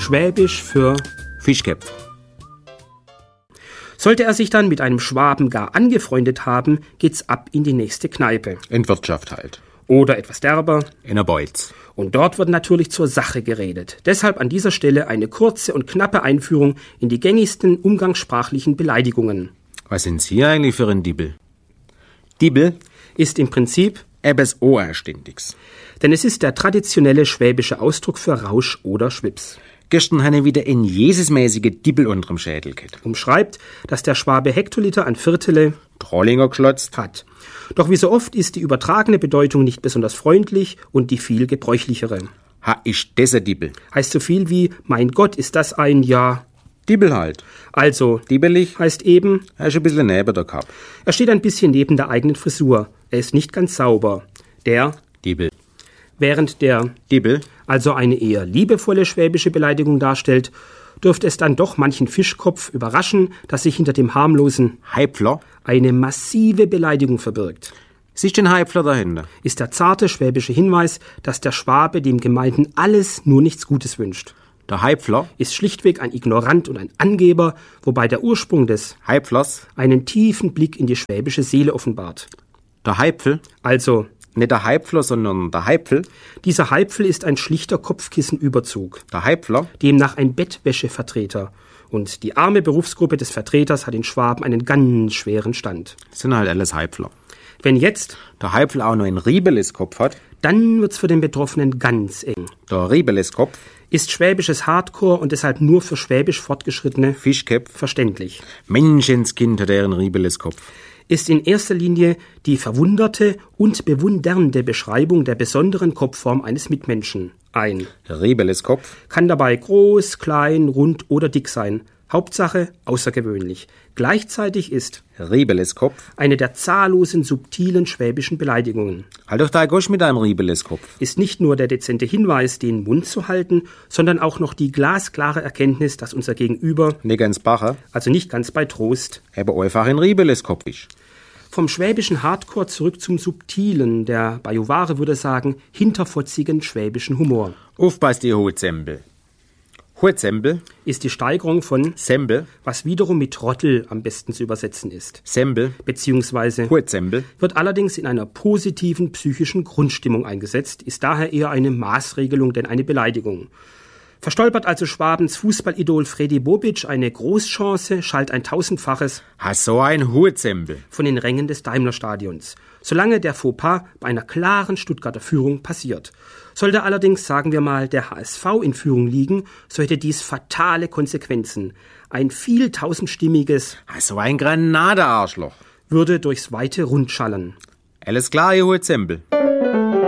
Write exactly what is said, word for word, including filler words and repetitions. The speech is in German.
Schwäbisch für Fischköpf. Sollte er sich dann mit einem Schwaben gar angefreundet haben, geht's ab in die nächste Kneipe. In Wirtschaft halt. Oder etwas derber. In der Beutz. Und dort wird natürlich zur Sache geredet. Deshalb an dieser Stelle eine kurze und knappe Einführung in die gängigsten umgangssprachlichen Beleidigungen. Was sind Sie eigentlich für ein Dibbel? Dibbel Ist im Prinzip etwas Ohrständiges. Denn es ist der traditionelle schwäbische Ausdruck für Rausch oder Schwips. Gestern habe ich wieder ein Jezusmäßige Dibbel unterm Schädel gehabt. Umschreibt, dass der Schwabe Hektoliter an Viertele Trollinger geschlotzt hat. Doch wie so oft ist die übertragene Bedeutung nicht besonders freundlich und die viel gebräuchlichere. Ha, ist das ein Dibbel? Heißt so viel wie, mein Gott, ist das ein Ja. Dibbel halt. Also, Dibbelig heißt eben, er ist ein bisschen neben der Kapp. er steht ein bisschen neben der eigenen Frisur. Er ist nicht ganz sauber. Der, Dibbel. während der Dibbel. also eine eher liebevolle schwäbische Beleidigung darstellt, dürfte es dann doch manchen Fischkopf überraschen, dass sich hinter dem harmlosen Heipfler. eine massive Beleidigung verbirgt. Siehst du den Heipfler dahinter? Ist der zarte schwäbische Hinweis, dass der Schwabe dem Gemeinten alles, nur nichts Gutes wünscht. Der Heipfler. Ist schlichtweg ein Ignorant und ein Angeber, wobei der Ursprung des Heipflers. einen tiefen Blick in die schwäbische Seele offenbart. Der Heipfel. Also, Nicht der Heipfler, sondern der Heipfel. dieser Heipfel ist ein schlichter Kopfkissenüberzug, Der Heipfler. demnach ein Bettwäschevertreter. Und die arme Berufsgruppe des Vertreters hat in Schwaben einen ganz schweren Stand. Das sind halt alles Heipfler. Wenn jetzt, Der Heipfel auch noch ein Riebeleskopf hat. dann wird's für den Betroffenen ganz eng. Der Riebeleskopf. Ist schwäbisches Hardcore und deshalb nur für schwäbisch Fortgeschrittene Fischköpf. verständlich. Menschenskind hat er einen Riebeleskopf. Ist in erster Linie die verwunderte und bewundernde Beschreibung der besonderen Kopfform eines Mitmenschen. Ein Riebeleskopf. kann dabei groß, klein, rund oder dick sein. Hauptsache außergewöhnlich. Gleichzeitig ist Riebeleskopf. eine der zahllosen subtilen schwäbischen Beleidigungen. Halt doch da Gosch mit einem Riebeleskopf. Ist nicht nur der dezente Hinweis, den Mund zu halten, sondern auch noch die glasklare Erkenntnis, dass unser Gegenüber, Nicht ganz Bacher, also nicht ganz bei Trost, aber einfach ein Riebeleskopf ist. vom schwäbischen Hardcore zurück zum subtilen, der Bajuware würde sagen, hinterfotzigen schwäbischen Humor. Aufpasst, ihr Hotsembel. Hotsembel, Ist die Steigerung von, Sembel, was wiederum mit Trottel am besten zu übersetzen ist. Sembel, Beziehungsweise Hotsembel, wird allerdings in einer positiven psychischen Grundstimmung eingesetzt, ist daher eher eine Maßregelung denn eine Beleidigung. Verstolpert also Schwabens Fußballidol Fredi Bobic eine Großchance, schallt ein tausendfaches ha so ein Hotsembel. von den Rängen des Daimler-Stadions, solange der Fauxpas bei einer klaren Stuttgarter Führung passiert. Sollte allerdings, sagen wir mal, der H S V in Führung liegen, so hätte dies fatale Konsequenzen. Ein viel tausendstimmiges Ha so ein Granadearschloch. würde durchs weite Rund schallen. Alles klar, ihr Hotsembel.